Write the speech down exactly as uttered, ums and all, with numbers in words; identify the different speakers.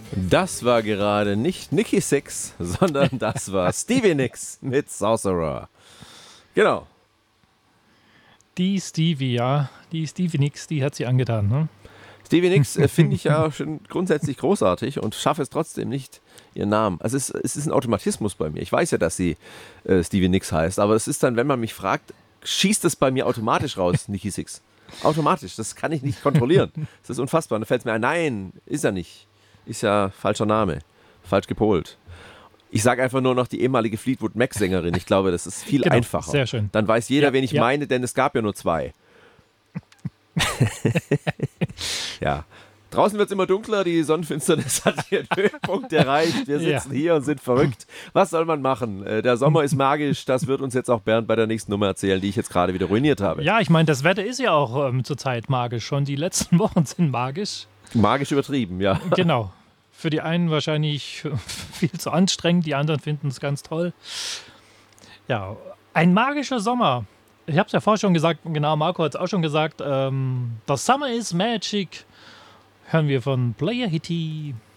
Speaker 1: Das war gerade nicht Nikki Sixx, sondern das war Stevie Nicks mit Sorcerer. Genau.
Speaker 2: Die Stevie, ja. Die Stevie Nicks, die hat sie angetan, ne?
Speaker 1: Stevie Nicks äh, finde ich ja schon grundsätzlich großartig und schaffe es trotzdem nicht, ihren Namen. Also es, es ist ein Automatismus bei mir. Ich weiß ja, dass sie äh, Stevie Nicks heißt, aber es ist dann, wenn man mich fragt, schießt es bei mir automatisch raus, Nikki Sixx. Automatisch, das kann ich nicht kontrollieren. Das ist unfassbar. Dann fällt es mir ein, nein, ist er nicht. Ist ja falscher Name, falsch gepolt. Ich sage einfach nur noch die ehemalige Fleetwood Mac-Sängerin. Ich glaube, das ist viel
Speaker 2: genau,
Speaker 1: einfacher.
Speaker 2: Sehr schön.
Speaker 1: Dann weiß jeder,
Speaker 2: ja,
Speaker 1: wen ich
Speaker 2: ja.
Speaker 1: meine, denn es gab ja nur zwei. Ja. Draußen wird es immer dunkler, die Sonnenfinsternis hat ihren Höhepunkt erreicht. Wir sitzen ja. hier und sind verrückt. Was soll man machen? Der Sommer ist magisch, das wird uns jetzt auch Bernd bei der nächsten Nummer erzählen, die ich jetzt gerade wieder ruiniert habe.
Speaker 2: Ja, ich meine, das Wetter ist ja auch ähm, zurzeit magisch. Schon die letzten Wochen sind magisch.
Speaker 1: Magisch übertrieben, ja.
Speaker 2: Genau. Für die einen wahrscheinlich viel zu anstrengend, die anderen finden es ganz toll. Ja, ein magischer Sommer. Ich habe es ja vorher schon gesagt, genau, Marco hat es auch schon gesagt, ähm, The Summer is Magic. Hören wir von Player Hitty.